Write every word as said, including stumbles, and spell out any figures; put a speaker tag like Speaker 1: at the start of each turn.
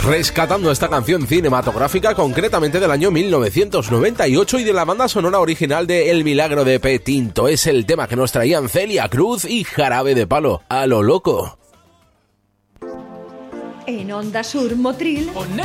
Speaker 1: rescatando esta canción cinematográfica, concretamente del año mil novecientos noventa y ocho y de la banda sonora original de El Milagro de P. Tinto. Es el tema que nos traían Celia Cruz y Jarabe de Palo, A lo loco.
Speaker 2: En Onda Sur Motril.